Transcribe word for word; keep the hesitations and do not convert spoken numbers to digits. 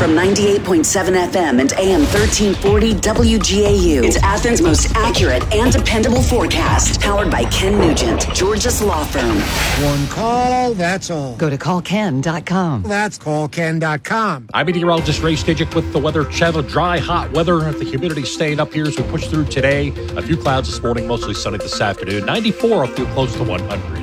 From ninety-eight point seven F M and A M thirteen forty W G A U. It's Athens' most accurate and dependable forecast. Powered by Ken Nugent, Georgia's law firm. One call, that's all. Go to call ken dot com. That's call ken dot com. I'm meteorologist Ray Stajic with the weather channel. Dry, hot weather. The humidity staying up here as we push through today. A few clouds this morning, mostly sunny this afternoon. ninety-four, I'll feel close to one hundred.